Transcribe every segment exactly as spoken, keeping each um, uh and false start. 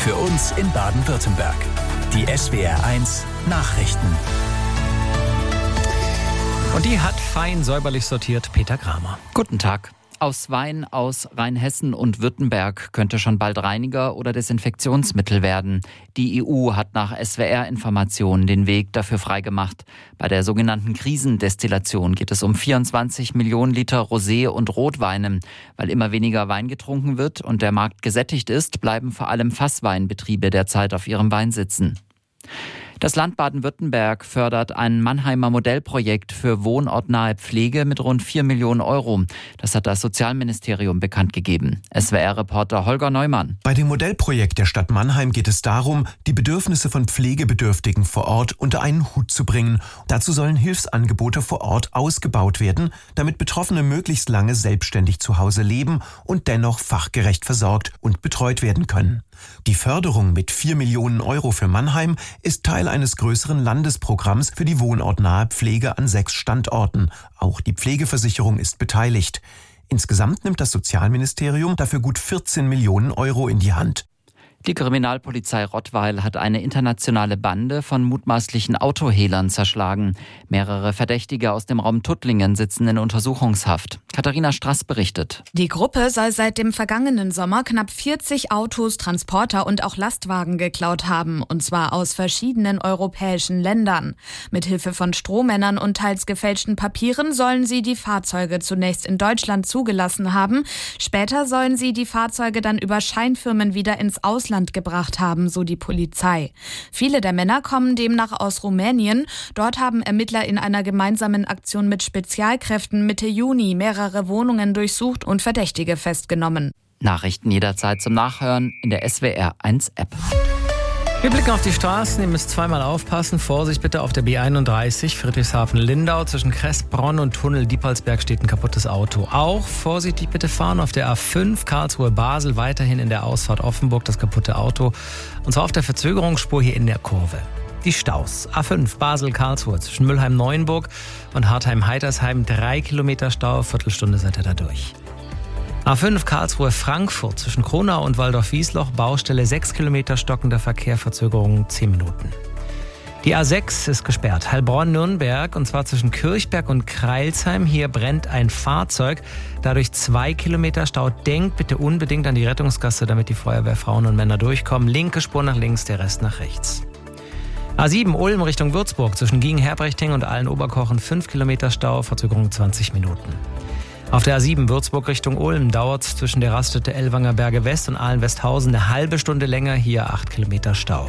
Für uns in Baden-Württemberg. Die S W R eins Nachrichten. Und die hat fein säuberlich sortiert Peter Kramer. Guten Tag. Aus Wein aus Rheinhessen und Württemberg könnte schon bald Reiniger oder Desinfektionsmittel werden. Die E U hat nach S W R-Informationen den Weg dafür freigemacht. Bei der sogenannten Krisendestillation geht es um vierundzwanzig Millionen Liter Rosé und Rotweine. Weil immer weniger Wein getrunken wird und der Markt gesättigt ist, bleiben vor allem Fassweinbetriebe derzeit auf ihrem Wein sitzen. Das Land Baden-Württemberg fördert ein Mannheimer Modellprojekt für wohnortnahe Pflege mit rund vier Millionen Euro. Das hat das Sozialministerium bekannt gegeben. S W R-Reporter Holger Neumann. Bei dem Modellprojekt der Stadt Mannheim geht es darum, die Bedürfnisse von Pflegebedürftigen vor Ort unter einen Hut zu bringen. Dazu sollen Hilfsangebote vor Ort ausgebaut werden, damit Betroffene möglichst lange selbstständig zu Hause leben und dennoch fachgerecht versorgt und betreut werden können. Die Förderung mit vier Millionen Euro für Mannheim ist Teil eines größeren Landesprogramms für die wohnortnahe Pflege an sechs Standorten. Auch die Pflegeversicherung ist beteiligt. Insgesamt nimmt das Sozialministerium dafür gut vierzehn Millionen Euro in die Hand. Die Kriminalpolizei Rottweil hat eine internationale Bande von mutmaßlichen Autohehlern zerschlagen. Mehrere Verdächtige aus dem Raum Tuttlingen sitzen in Untersuchungshaft. Katharina Strass berichtet. Die Gruppe soll seit dem vergangenen Sommer knapp vierzig Autos, Transporter und auch Lastwagen geklaut haben, und zwar aus verschiedenen europäischen Ländern. Mithilfe von Strohmännern und teils gefälschten Papieren sollen sie die Fahrzeuge zunächst in Deutschland zugelassen haben. Später sollen sie die Fahrzeuge dann über Scheinfirmen wieder ins Ausland gebracht haben, so die Polizei. Viele der Männer kommen demnach aus Rumänien. Dort haben Ermittler in einer gemeinsamen Aktion mit Spezialkräften Mitte Juni mehrere Wohnungen durchsucht und Verdächtige festgenommen. Nachrichten jederzeit zum Nachhören in der S W R eins App. Wir blicken auf die Straßen, ihr müsst zweimal aufpassen. Vorsicht bitte auf der B einunddreißig, Friedrichshafen-Lindau. Zwischen Kressbronn und Tunnel Diepholzberg steht ein kaputtes Auto. Auch vorsichtig bitte fahren auf der A fünf, Karlsruhe-Basel, weiterhin in der Ausfahrt Offenburg das kaputte Auto. Und zwar auf der Verzögerungsspur hier in der Kurve. Die Staus. A fünf, Basel-Karlsruhe, zwischen Mülheim-Neuenburg und Hartheim-Heidersheim. Drei Kilometer Stau, Viertelstunde seid ihr da durch. A fünf Karlsruhe-Frankfurt zwischen Kronau und Waldorf-Wiesloch, Baustelle sechs Kilometer stockender Verkehr, Verzögerung zehn Minuten. Die A sechs ist gesperrt, Heilbronn-Nürnberg, und zwar zwischen Kirchberg und Kreilsheim. Hier brennt ein Fahrzeug, dadurch zwei Kilometer Stau. Denkt bitte unbedingt an die Rettungsgasse, damit die Feuerwehrfrauen und Männer durchkommen. Linke Spur nach links, der Rest nach rechts. A sieben Ulm Richtung Würzburg zwischen Giengen-Herbrechting und Aalen-Oberkochen, fünf Kilometer Stau, Verzögerung zwanzig Minuten. Auf der A sieben Würzburg Richtung Ulm dauert es zwischen der Raststätte Ellwanger Berge West und Aalen-Westhausen eine halbe Stunde länger, hier acht Kilometer Stau.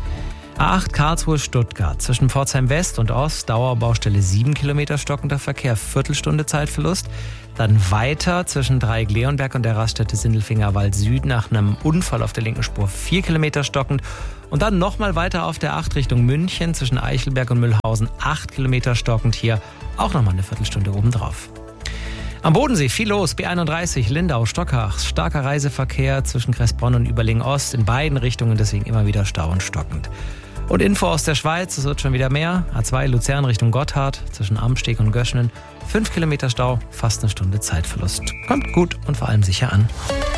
A acht Karlsruhe-Stuttgart zwischen Pforzheim West und Ost, Dauerbaustelle sieben Kilometer stockender Verkehr, Viertelstunde Zeitverlust. Dann weiter zwischen Dreieck-Leonberg und der Raststätte Sindelfingerwald Süd nach einem Unfall auf der linken Spur, vier Kilometer stockend. Und dann nochmal weiter auf der acht Richtung München zwischen Eichelberg und Mühlhausen, acht Kilometer stockend, hier auch nochmal eine Viertelstunde obendrauf. Am Bodensee viel los, B einunddreißig, Lindau, Stockach, starker Reiseverkehr zwischen Kressbronn und Überlingen-Ost, in beiden Richtungen deswegen immer wieder Stau und stockend. Und Info aus der Schweiz, es wird schon wieder mehr, A zwei Luzern Richtung Gotthard, zwischen Amsteg und Göschenen, fünf Kilometer Stau, fast eine Stunde Zeitverlust. Kommt gut und vor allem sicher an.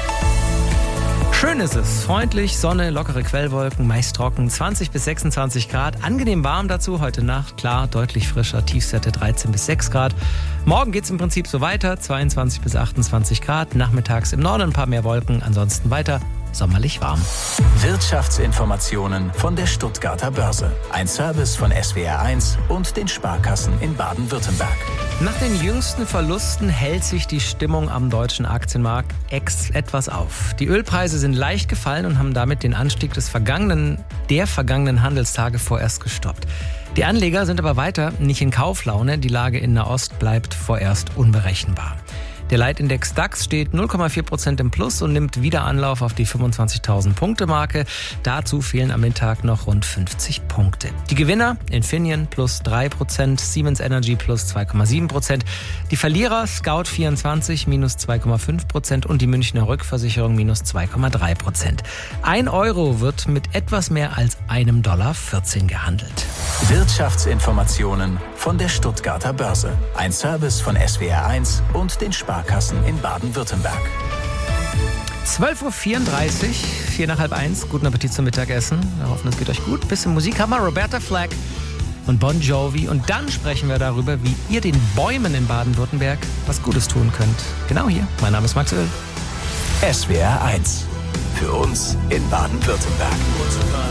Schön ist es. Freundlich, Sonne, lockere Quellwolken, meist trocken, zwanzig bis sechsundzwanzig Grad. Angenehm warm dazu, heute Nacht, klar, deutlich frischer, Tiefstwerte dreizehn bis sechs Grad. Morgen geht es im Prinzip so weiter, zweiundzwanzig bis achtundzwanzig Grad. Nachmittags im Norden ein paar mehr Wolken, ansonsten weiter sommerlich warm. Wirtschaftsinformationen von der Stuttgarter Börse. Ein Service von S W R eins und den Sparkassen in Baden-Württemberg. Nach den jüngsten Verlusten hält sich die Stimmung am deutschen Aktienmarkt ex etwas auf. Die Ölpreise sind leicht gefallen und haben damit den Anstieg des vergangenen, der vergangenen Handelstage vorerst gestoppt. Die Anleger sind aber weiter nicht in Kauflaune. Die Lage in Nahost bleibt vorerst unberechenbar. Der Leitindex DAX steht null Komma vier Prozent im Plus und nimmt wieder Anlauf auf die fünfundzwanzigtausend Punkte Marke. Dazu fehlen am Mittag noch rund fünfzig Punkte. Die Gewinner: Infineon plus drei Prozent, Siemens Energy plus zwei Komma sieben Prozent. Die Verlierer: Scout vierundzwanzig minus zwei Komma fünf Prozent und die Münchner Rückversicherung minus zwei Komma drei Prozent. Ein Euro wird mit etwas mehr als einem Dollar vierzehn gehandelt. Wirtschaftsinformationen von der Stuttgarter Börse. Ein Service von S W R eins und den Sparkassen in Baden-Württemberg. zwölf Uhr vierunddreißig, vier nach halb eins. Guten Appetit zum Mittagessen. Wir hoffen, es geht euch gut. Bisschen Musik haben wir. Roberta Flack und Bon Jovi. Und dann sprechen wir darüber, wie ihr den Bäumen in Baden-Württemberg was Gutes tun könnt. Genau hier. Mein Name ist Max Öl. S W R eins. Für uns in Baden-Württemberg.